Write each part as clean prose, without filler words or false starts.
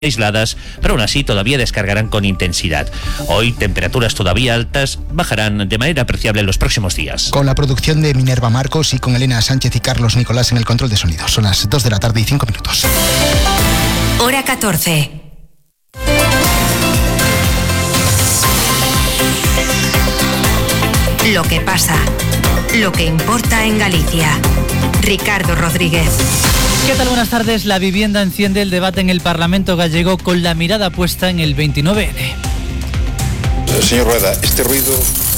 aisladas, pero aún así todavía descargarán con intensidad. Hoy, temperaturas todavía altas bajarán de manera apreciable en los próximos días. Con la producción de Minerva Marcos y con Elena Sánchez y Carlos Nicolás en el control de sonido. Son las 2 de la tarde y 5 minutos. Hora 14. Lo que pasa, lo que importa en Galicia. Ricardo Rodríguez. ¿Qué tal? Buenas tardes. La vivienda enciende el debate en el Parlamento gallego con la mirada puesta en el 29N. Señor Rueda, este ruido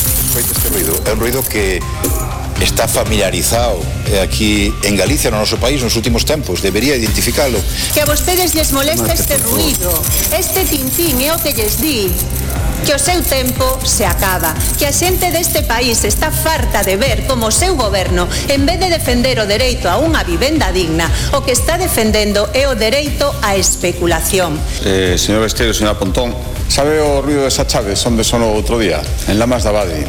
é un ruido que está familiarizado aquí en Galicia, no noso país, nos últimos tempos. Debería identificalo. Que a vostedes lles molesta este ruido, este tintín é o que lles di que o seu tempo se acaba, que a xente deste país está farta de ver como o seu goberno, en vez de defender o dereito a unha vivenda digna, o que está defendendo é o dereito á especulación. Señor Besteiro, señora Pontón, sabe o ruido desa chave onde sonou outro día? En Lamas da Abade.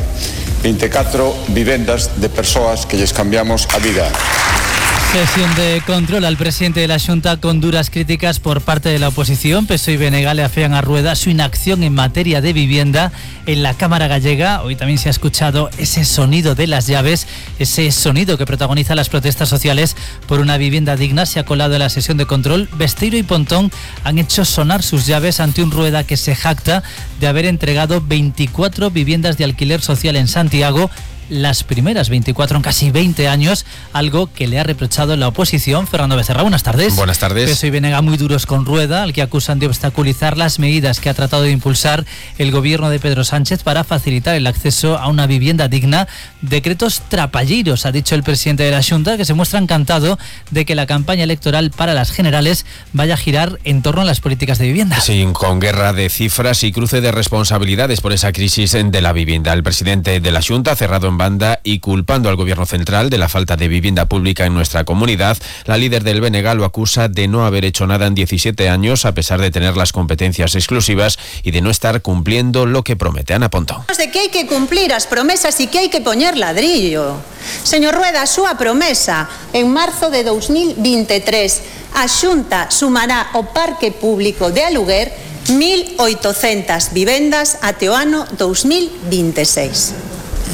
24 vivendas de persoas que lles cambiamos a vida. Sesión de control al presidente de la Xunta con duras críticas por parte de la oposición. PSOE y BNG le afean a Rueda su inacción en materia de vivienda en la Cámara gallega. Hoy también se ha escuchado ese sonido de las llaves, ese sonido que protagoniza las protestas sociales por una vivienda digna. Se ha colado en la sesión de control. Besteiro y Pontón han hecho sonar sus llaves ante un Rueda que se jacta de haber entregado 24 viviendas de alquiler social en Santiago, las primeras 24 en casi 20 años, algo que le ha reprochado la oposición. Fernando Becerra, buenas tardes. Buenas tardes. PSOE y BNG muy duros con Rueda, al que acusan de obstaculizar las medidas que ha tratado de impulsar el gobierno de Pedro Sánchez para facilitar el acceso a una vivienda digna. Decretos trapalleiros, ha dicho el presidente de la Xunta, que se muestra encantado de que la campaña electoral para las generales vaya a girar en torno a las políticas de vivienda. Sí, con guerra de cifras y cruce de responsabilidades por esa crisis de la vivienda. El presidente de la Xunta ha cerrado en banda y culpando al gobierno central de la falta de vivienda pública en nuestra comunidad. La líder del BNG lo acusa de no haber hecho nada en 17 años, a pesar de tener las competencias exclusivas y de no estar cumpliendo lo que promete. Ana Pontón. De que hai que cumplir as promesas e que hai que poñer ladrillo. Señor Rueda, a súa promesa en marzo de 2023, a Xunta sumará ao parque público de aluguer 1.800 vivendas até o ano 2026.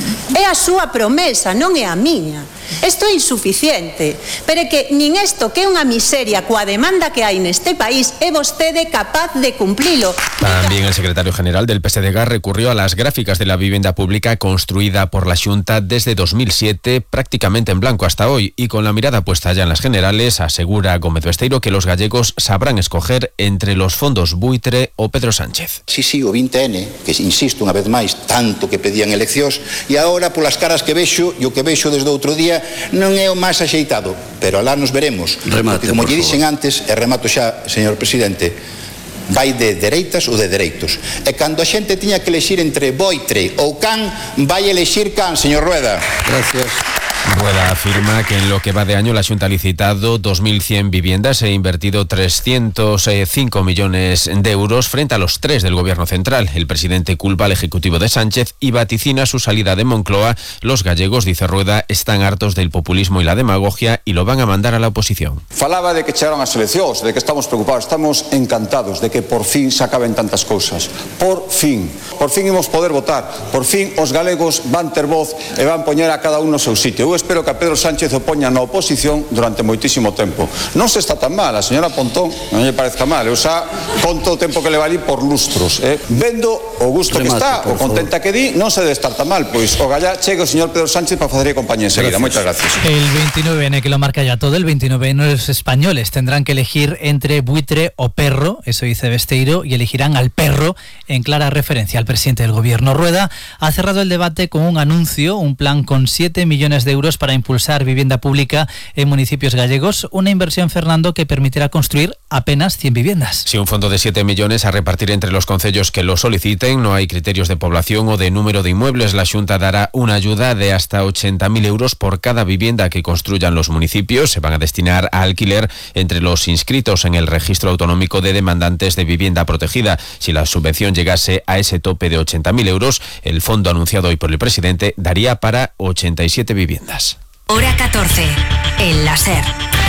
É a súa promesa, non é a miña. Isto é insuficiente, pero é que nin isto, que é unha miseria coa demanda que hai neste país, é vostede capaz de cumplilo. También el secretario general del PSDG recurrió a las gráficas de la vivienda pública construida por la Xunta desde 2007, prácticamente en blanco hasta hoy, y con la mirada puesta ya en las generales, asegura Gómez Besteiro que los gallegos sabrán escoger entre los fondos buitre o Pedro Sánchez. Sí, o 20N, que insisto unha vez máis, tanto que pedían eleccións, e agora polas caras que vexo, e o que vexo desde outro día, non é o máis axeitado, pero alá nos veremos. Remate, como lle favor. dixen antes, e remato xa, señor presidente, vai de dereitas ou de dereitos. E cando a xente tiña que elexir entre boitre ou can, vai elexir can, señor Rueda. Gracias. Rueda afirma que en lo que va de año la Xunta ha licitado 2.100 viviendas e invertido 305 millones de euros frente a los 3 del gobierno central. El presidente culpa al ejecutivo de Sánchez y vaticina su salida de Moncloa. Los gallegos, dice Rueda, están hartos del populismo y la demagogia y lo van a mandar a la oposición. Falaba de que chegaron as eleccións, de que estamos preocupados, estamos encantados de que por fin se acaben tantas cousas. Por fin imos poder votar, por fin os galegos van ter voz e van poñer a cada un no seu sitio. Eu espero que a Pedro Sánchez o poña na oposición durante moitísimo tempo. Non se está tan mal, a señora Pontón non lle parezca mal, eu xa conto o tempo que le valí por lustros. Vendo o gusto que está, o contenta que di, non se debe estar tan mal, pois o gallá chega o señor Pedro Sánchez para facer compañía enseguida. Moitas gracias. El 29N, que lo marca ya todo, el 29N los españoles tendrán que elegir entre buitre o perro, eso dice Besteiro, y elegirán al perro en clara referencia al presidente del gobierno. Rueda ha cerrado el debate con un anuncio, un plan con 7 millones de euros para impulsar vivienda pública en municipios gallegos, una inversión, Fernando, que permitirá construir apenas 100 viviendas. Sí, un fondo de 7 millones a repartir entre los concellos que lo soliciten. No hay criterios de población o de número de inmuebles. La Xunta dará una ayuda de hasta 80.000 euros por cada vivienda que construyan los municipios. Se van a destinar a alquiler entre los inscritos en el registro autonómico de demandantes de vivienda protegida. Si la subvención llegase a ese tope de 80.000 euros, el fondo anunciado hoy por el presidente daría para 87 viviendas. Hora 14. El láser.